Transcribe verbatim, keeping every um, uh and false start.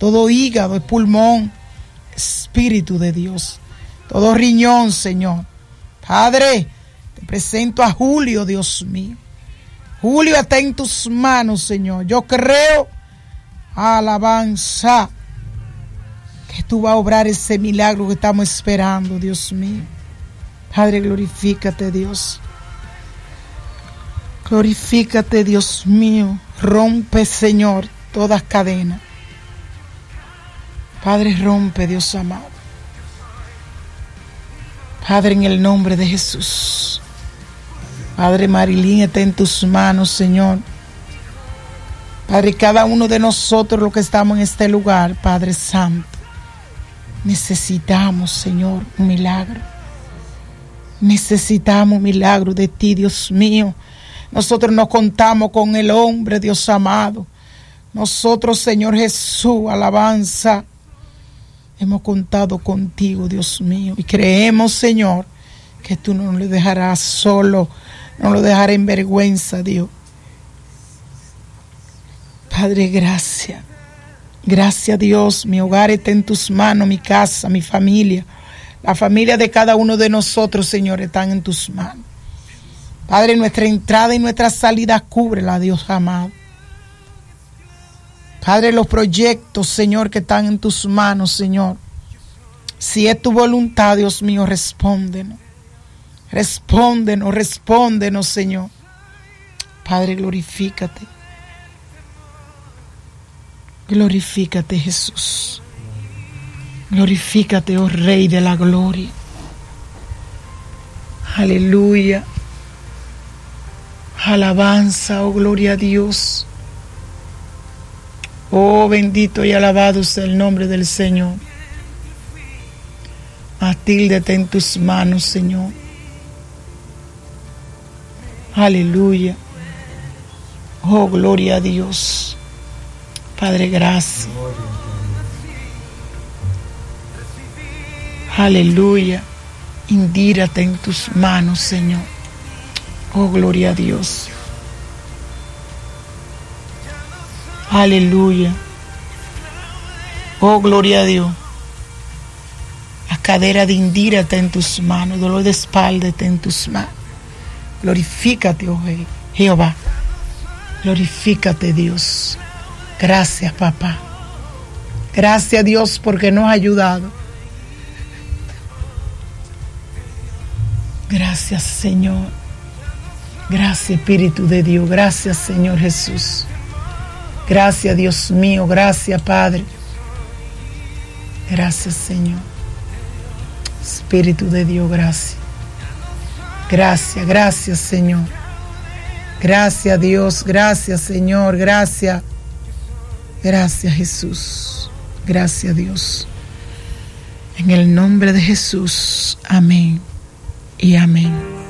todo hígado, pulmón, Espíritu de Dios, todo riñón, Señor. Padre, te presento a Julio, Dios mío. Julio está en tus manos, Señor. Yo creo, alabanza, que tú vas a obrar ese milagro que estamos esperando, Dios mío. Padre, glorifícate, Dios. Glorifícate, Dios mío. Rompe, Señor, todas cadenas. Padre, rompe, Dios amado. Padre, en el nombre de Jesús. Padre, Marilyn está en tus manos, Señor. Padre, cada uno de nosotros los que estamos en este lugar, Padre Santo, necesitamos, Señor, un milagro. Necesitamos un milagro de ti, Dios mío. Nosotros no contamos con el hombre, Dios amado. Nosotros, Señor Jesús, alabanza, hemos contado contigo, Dios mío. Y creemos, Señor, que tú no nos dejarás solo, no lo dejarás en vergüenza, Dios. Padre, gracias. Gracias, Dios. Mi hogar está en tus manos, mi casa, mi familia. La familia de cada uno de nosotros, Señor, están en tus manos. Padre, nuestra entrada y nuestra salida, cúbrela, Dios amado. Padre, los proyectos, Señor, que están en tus manos, Señor. Si es tu voluntad, Dios mío, respóndenos. Respóndenos, respóndenos, Señor. Padre, glorifícate. Glorifícate, Jesús. Glorifícate, oh Rey de la gloria. Aleluya. Alabanza, oh gloria a Dios. Oh, bendito y alabado sea el nombre del Señor. Matilde está en tus manos, Señor. Aleluya. Oh, gloria a Dios. Padre, gracias. Aleluya. Indira está en tus manos, Señor. Oh, gloria a Dios. Aleluya. Oh, gloria a Dios. La cadera de Indira está en tus manos. Dolor de espalda está en tus manos. Glorifícate, oh Jehová. Glorifícate, Dios. Gracias, papá. Gracias, Dios, porque nos ha ayudado. Gracias, Señor. Gracias, Espíritu de Dios. Gracias, Señor Jesús. Gracias, Dios mío. Gracias, Padre. Gracias, Señor. Espíritu de Dios, gracias. Gracias, gracias, Señor. Gracias, Dios. Gracias, Señor. Gracias. Gracias, Jesús. Gracias, Dios. En el nombre de Jesús. Amén y amén.